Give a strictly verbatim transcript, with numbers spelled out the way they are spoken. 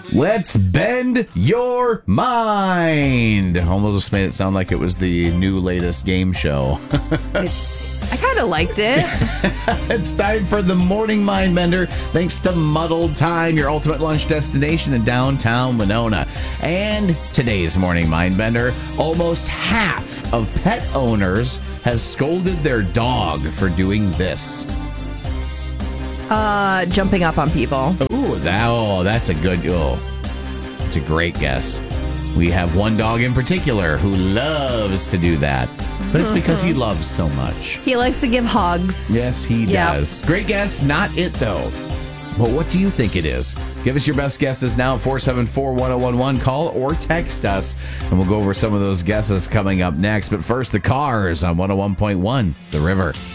Let's bend your mind. Almost made it sound like it was the new latest game show. I kind of liked it. It's time for the Morning Mind Bender. Thanks to Muddled Time, your ultimate lunch destination in downtown Winona. And today's Morning Mind Bender, almost half of pet owners have scolded their dog for doing this. Uh, jumping up on people. Ooh, that, oh, that's a good, oh, that's a great guess. We have one dog in particular who loves to do that, but it's because he loves so much. He likes to give hugs. Yes, he Yep. does. Great guess, not it though. But what do you think it is? Give us your best guesses now, four seven four, one oh one one. Call or text us, and we'll go over some of those guesses coming up next. But first, the Cars on one oh one point one, The River.